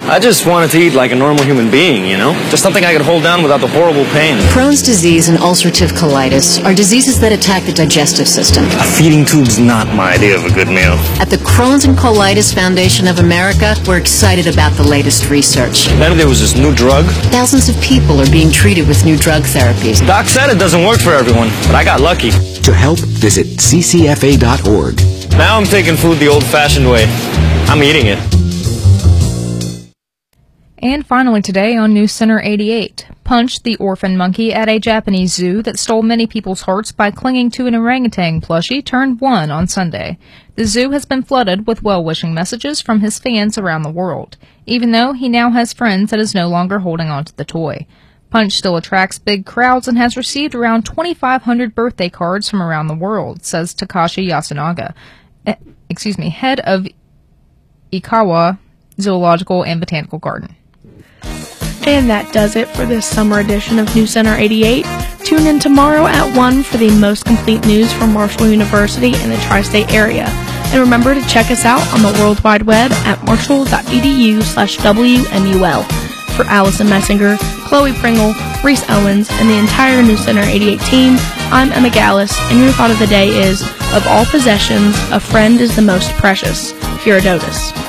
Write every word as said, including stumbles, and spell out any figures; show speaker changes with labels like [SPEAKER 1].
[SPEAKER 1] I just wanted to eat like a normal human being, you know? Just something I could hold down without the horrible pain.
[SPEAKER 2] Crohn's disease and ulcerative colitis are diseases that attack the digestive system.
[SPEAKER 1] A feeding tube's not my idea of a good meal.
[SPEAKER 2] At the Crohn's and Colitis Foundation of America, we're excited about the latest research.
[SPEAKER 1] Then there was this new drug.
[SPEAKER 2] Thousands of people are being treated with new drug therapies.
[SPEAKER 1] Doc said it doesn't work for everyone, but I got lucky.
[SPEAKER 3] To help, visit c c f a dot org.
[SPEAKER 1] Now I'm taking food the old-fashioned way. I'm eating it.
[SPEAKER 4] And finally today on News Center eighty-eight, Punch, the orphan monkey at a Japanese zoo that stole many people's hearts by clinging to an orangutan plushie, turned one on Sunday. The zoo has been flooded with well-wishing messages from his fans around the world, even though he now has friends that is no longer holding on to the toy. Punch still attracts big crowds and has received around twenty-five hundred birthday cards from around the world, says Takashi Yasunaga, eh, excuse me, head of Ikawa Zoological and Botanical Garden.
[SPEAKER 5] And that does it for this summer edition of News Center eighty-eight. Tune in tomorrow at one for the most complete news from Marshall University in the tri-state area. And remember to check us out on the World Wide Web at marshall.edu slash WMUL. For Allison Messinger, Chloe Pringle, Reese Owens, and the entire News Center eighty-eight team, I'm Emma Gallus, and your thought of the day is, of all possessions, a friend is the most precious. Herodotus.